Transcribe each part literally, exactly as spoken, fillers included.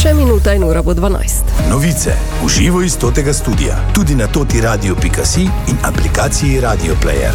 Še minuta in ura bo dvanajst. Novice v živo iz totega studia, tudi na toti radio pika si in aplikaciji Radio Player.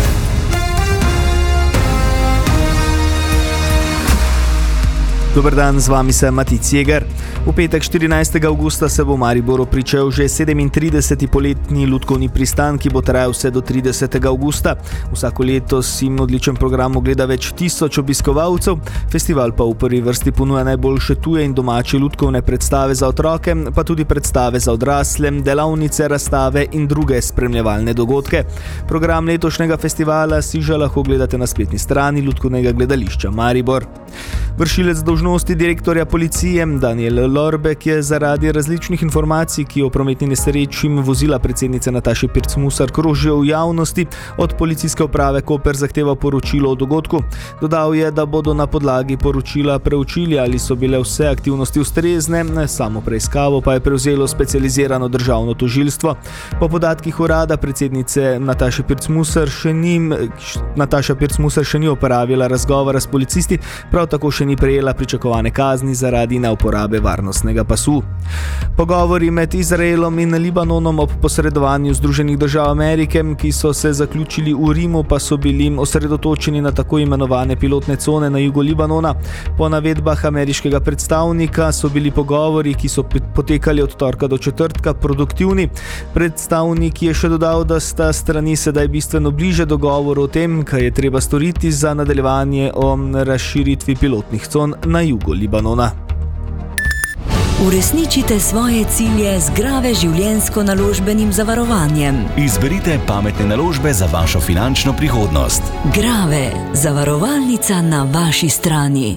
Dober dan, z vami sem Matic Jeger. V petek štirinajstega avgusta se bo v Mariboru pričel že sedemintrideseti poletni lutkovni pristan, ki bo trajal vse do tridesetega avgusta. Vsako leto si odličen program ogleda več tisoč obiskovalcev. Festival pa v prvi vrsti ponuja najboljše tuje in domače lutkovne predstave za otroke, pa tudi predstave za odrasle, delavnice, razstave in druge spremljevalne dogodke. Program letošnjega festivala si že lahko gledate na spletni strani Lutkovnega gledališča Maribor. Vršilec dolžnosti direktorja policije Daniel Lorbek je zaradi različnih informacij, ki o prometni nesreči vozila predsednice Nataše Pirc Musar krožijo v javnosti, od policijske uprave Koper zahteva poročilo o dogodku. Dodal je, da bodo na podlagi poročila preučili, ali so bile vse aktivnosti ustrezne, samo preiskavo pa je prevzelo specializirano državno tožilstvo. Po podatkih urada predsednice Nataše Pirc Musar še ni, Nataša Pirc Musar še ni opravila razgovora s policisti, prav tako še ni prejela pričakovane kazni zaradi neuporabe varnostnega pasu. Pogovori med Izraelom in Libanonom ob posredovanju Združenih držav Amerike, ki so se zaključili v Rimu, pa so bili osredotočeni na tako imenovane pilotne cone na jugu Libanona. Po navedbah ameriškega predstavnika so bili pogovori, ki so potekali od torka do četrtka, produktivni. Predstavnik je še dodal, da sta strani sedaj bistveno bliže dogovoru o tem, kaj je treba storiti za nadaljevanje o razširitvi pilotnih con na jugu Libanona. Uresničite svoje cilje z Grave življenjsko-naložbenim zavarovanjem. Izberite pametne naložbe za vašo finančno prihodnost. Grave, zavarovalnica na vaši strani.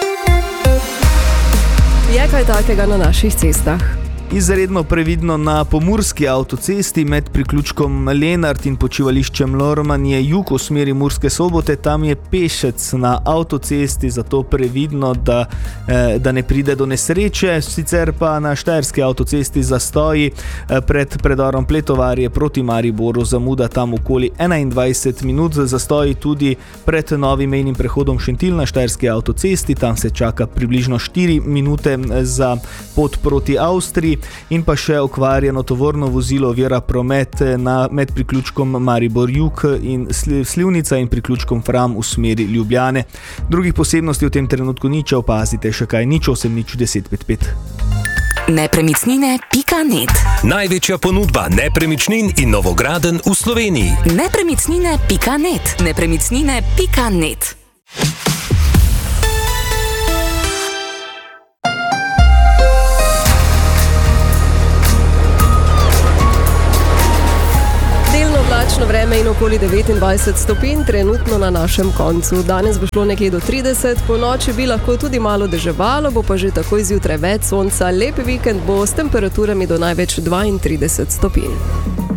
Je kaj takega na naših cestah? Izredno previdno na pomurski avtocesti med priključkom Lenart in počivališčem Lorman je jug v smeri Murske Sobote, tam je pešec na avtocesti, zato previdno, da, eh, da ne pride do nesreče. Sicer pa na štajerski avtocesti zastoji eh, pred predorom Pletovarje proti Mariboru, zamuda tam okoli enaindvajset minut, zastoji tudi pred novim mejnim prehodom Šentilj na štajerski avtocesti, tam se čaka približno štiri minute za pot proti Avstriji. In pa še okvarjeno tovorno vozilo ovira promet na, med priključkom Maribor Jug in Slivnica in priključkom Fram v smeri Ljubljane. Drugih posebnosti v tem trenutku ni, če opazite še kaj, nič osem nič deset pet pet. Nepremičnine pika net. Največja ponudba nepremičnin in novogradenj v Sloveniji. Nepremičnine pika net. Nepremičnine pika net. Vreme in okoli devetindvajset stopinj, trenutno na našem koncu. Danes bo šlo nekje do trideset, po noči bi lahko tudi malo deževalo, bo pa že takoj zjutraj več sonca. Lep vikend bo s temperaturami do največ dvaintrideset stopinj.